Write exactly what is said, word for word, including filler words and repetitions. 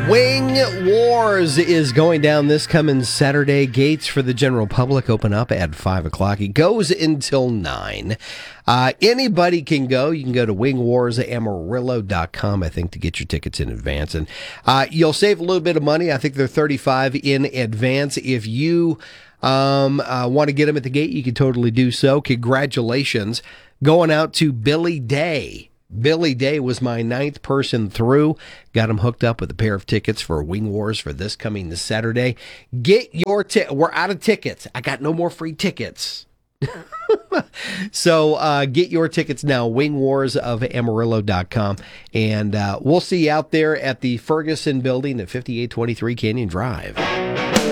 Wing Wars is going down this coming Saturday. Gates for the general public open up at five o'clock. It goes until nine. Uh, anybody can go. You can go to wing wars amarillo dot com, I think, to get your tickets in advance. And uh, you'll save a little bit of money. I think they're thirty-five in advance. If you um, uh, want to get them at the gate, you can totally do so. Congratulations. Going out to Billy Day. Billy Day was my ninth person through. Got him hooked up with a pair of tickets for Wing Wars for this coming this Saturday. Get your ticket. We're out of tickets. I got no more free tickets. So uh, get your tickets now, wing wars of amarillo dot com. And uh, we'll see you out there at the Ferguson building at fifty-eight twenty-three Canyon Drive.